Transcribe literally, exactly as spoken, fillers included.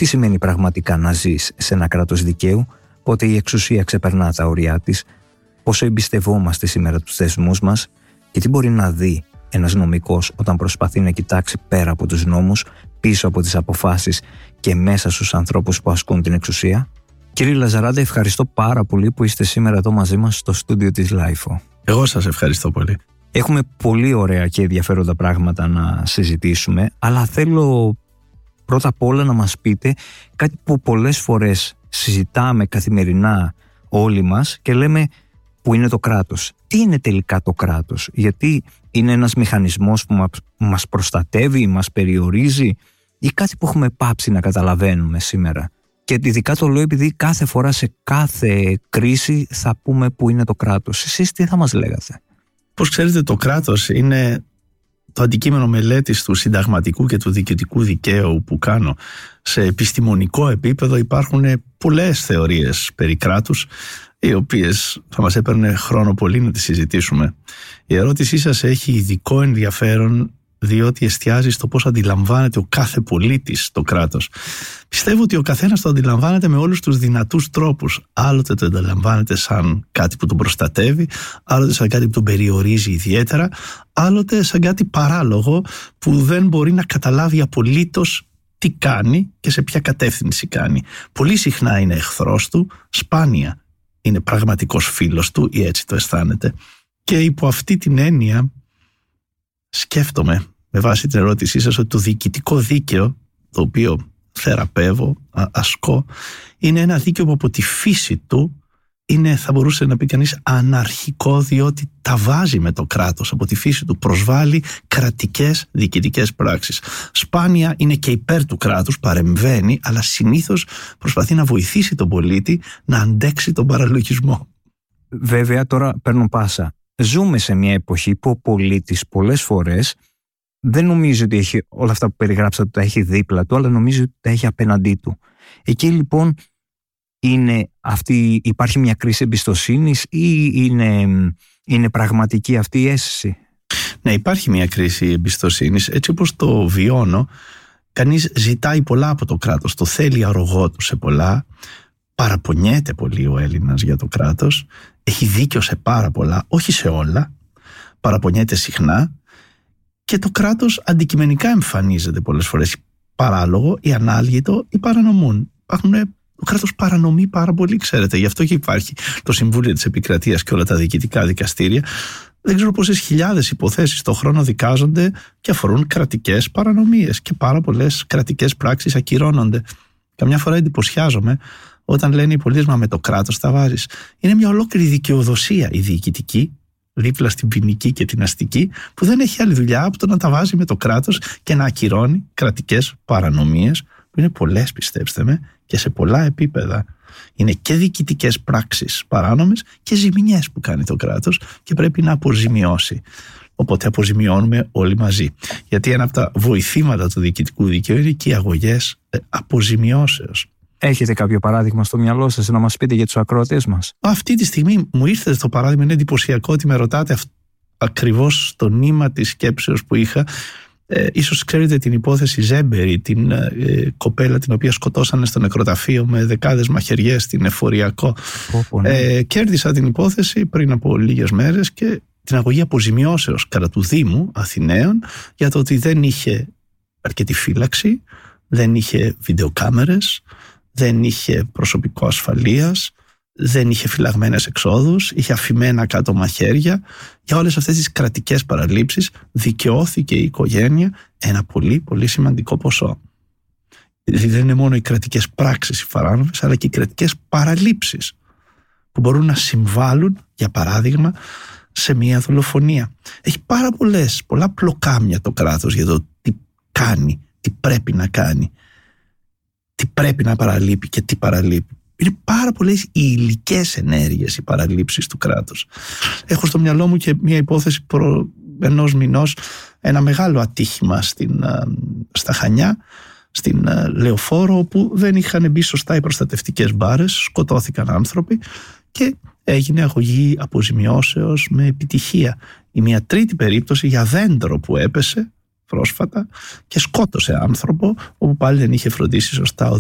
Τι σημαίνει πραγματικά να ζεις σε ένα κράτος δικαίου, πότε η εξουσία ξεπερνά τα όρια της, πόσο εμπιστευόμαστε σήμερα τους θεσμούς μας και τι μπορεί να δει ένας νομικός όταν προσπαθεί να κοιτάξει πέρα από τους νόμους, πίσω από τις αποφάσεις και μέσα στους ανθρώπους που ασκούν την εξουσία. Κύριε Λαζαράντε, ευχαριστώ πάρα πολύ που είστε σήμερα εδώ μαζί μας στο στούντιο της Λάιφο. Εγώ σας ευχαριστώ πολύ. Έχουμε πολύ ωραία και ενδιαφέροντα πράγματα να συζητήσουμε, αλλά θέλω πρώτα απ' όλα να μας πείτε κάτι που πολλές φορές συζητάμε καθημερινά όλοι μας και λέμε που είναι το κράτος. Τι είναι τελικά το κράτος? Γιατί είναι ένας μηχανισμός που μας προστατεύει, μας περιορίζει ή κάτι που έχουμε πάψει να καταλαβαίνουμε σήμερα? Και ειδικά το λέω επειδή κάθε φορά σε κάθε κρίση θα πούμε που είναι το κράτος. Εσείς τι θα μας λέγατε? Πώς ξέρετε, το κράτος είναι το αντικείμενο μελέτης του συνταγματικού και του διοικητικού δικαίου που κάνω. Σε επιστημονικό επίπεδο υπάρχουν πολλές θεωρίες περί κράτους, οι οποίες θα μας έπαιρνε χρόνο πολύ να τις συζητήσουμε. Η ερώτησή σας έχει ειδικό ενδιαφέρον διότι εστιάζει στο πώς αντιλαμβάνεται ο κάθε πολίτης το κράτος. Πιστεύω ότι ο καθένας το αντιλαμβάνεται με όλους τους δυνατούς τρόπους. Άλλοτε το αντιλαμβάνεται σαν κάτι που τον προστατεύει, άλλοτε σαν κάτι που τον περιορίζει ιδιαίτερα, άλλοτε σαν κάτι παράλογο που δεν μπορεί να καταλάβει απολύτως τι κάνει και σε ποια κατεύθυνση κάνει. Πολύ συχνά είναι εχθρός του, σπάνια είναι πραγματικός φίλος του ή έτσι το αισθάνεται. Και υπό αυτή την έννοια σκέφτομαι με βάση την ερώτησή σας ότι το διοικητικό δίκαιο, το οποίο θεραπεύω, ασκώ, είναι ένα δίκαιο που από τη φύση του είναι, θα μπορούσε να πει κανείς, αναρχικό, διότι τα βάζει με το κράτος. Από τη φύση του προσβάλλει κρατικές διοικητικές πράξεις. Σπάνια είναι και υπέρ του κράτους, παρεμβαίνει, αλλά συνήθως προσπαθεί να βοηθήσει τον πολίτη να αντέξει τον παραλογισμό. Βέβαια, τώρα παίρνω πάσα. Ζούμε σε μια εποχή που ο πολίτης πολλές φορές δεν νομίζει ότι έχει όλα αυτά που περιγράψατε, τα έχει δίπλα του, αλλά νομίζει ότι τα έχει απέναντί του. Εκεί λοιπόν είναι αυτή, υπάρχει μια κρίση εμπιστοσύνης ή είναι, είναι πραγματική αυτή η αίσθηση? Ναι, υπάρχει μια κρίση εμπιστοσύνης. Έτσι όπως το βιώνω, κανείς ζητάει πολλά από το κράτος, το θέλει αρρωγό του σε πολλά, παραπονιέται πολύ ο Έλληνας για το κράτος, έχει δίκιο σε πάρα πολλά, όχι σε όλα, παραπονιέται συχνά και το κράτος αντικειμενικά εμφανίζεται πολλές φορές παράλογο ή ανάλγητο ή παρανομούν. Υπάρχουν, το κράτος παρανομεί πάρα πολύ, ξέρετε, γι' αυτό και υπάρχει το Συμβούλιο της Επικρατείας και όλα τα διοικητικά δικαστήρια. Δεν ξέρω πόσες χιλιάδες υποθέσεις το χρόνο δικάζονται και αφορούν κρατικές παρανομίες και πάρα πολλές κρατικές πράξεις ακυρώνονται. Καμιά φορά εντυπωσιάζομαι όταν λένε οι πολίτες, μα με το κράτος τα βάζεις. Είναι μια ολόκληρη δικαιοδοσία η διοικητική, δίπλα στην ποινική και την αστική, που δεν έχει άλλη δουλειά από το να τα βάζει με το κράτος και να ακυρώνει κρατικές παρανομίες, που είναι πολλές, πιστέψτε με, και σε πολλά επίπεδα. Είναι και διοικητικές πράξεις παράνομες και ζημιές που κάνει το κράτος και πρέπει να αποζημιώσει. Οπότε αποζημιώνουμε όλοι μαζί. Γιατί ένα από τα βοηθήματα του διοικητικού δικαίου είναι και οι αγωγές αποζημιώσεως. Έχετε κάποιο παράδειγμα στο μυαλό σας να μας πείτε για τους ακροατές μας? Αυτή τη στιγμή μου ήρθε το παράδειγμα, είναι εντυπωσιακό ότι με ρωτάτε ακριβώς στο νήμα της σκέψεως που είχα. Ε, ίσως ξέρετε την υπόθεση Ζέμπερη, την ε, κοπέλα την οποία σκοτώσανε στο νεκροταφείο με δεκάδες μαχαιριές στην Εφοριακό. Πω, ναι. ε, κέρδισα την υπόθεση πριν από λίγες μέρες και την αγωγή αποζημιώσεως κατά του Δήμου Αθηναίων για το ότι δεν είχε αρκετή φύλαξη, δεν είχε βιντεοκάμερες, δεν είχε προσωπικό ασφαλείας, δεν είχε φυλαγμένες εξόδους, είχε αφημένα κάτω μαχαίρια. Για όλες αυτές τις κρατικές παραλήψεις δικαιώθηκε η οικογένεια ένα πολύ πολύ σημαντικό ποσό. Δηλαδή δεν είναι μόνο οι κρατικές πράξεις οι παράνομες, αλλά και οι κρατικές παραλήψεις που μπορούν να συμβάλλουν, για παράδειγμα, σε μια δολοφονία. Έχει πάρα πολλές, πολλά πλοκάμια το κράτος για το τι κάνει, τι πρέπει να κάνει, τι πρέπει να παραλείπει και τι παραλείπει. Είναι πάρα πολλές οι υλικές ενέργειες, οι παραλήψεις του κράτους. Έχω στο μυαλό μου και μια υπόθεση προ ενός μηνός, ένα μεγάλο ατύχημα στην, στα Χανιά, στην Λεωφόρο, όπου δεν είχαν μπει σωστά οι προστατευτικές μπάρες, σκοτώθηκαν άνθρωποι και έγινε αγωγή αποζημιώσεως με επιτυχία. Η μια τρίτη περίπτωση για δέντρο που έπεσε πρόσφατα και σκότωσε άνθρωπο, όπου πάλι δεν είχε φροντίσει σωστά ο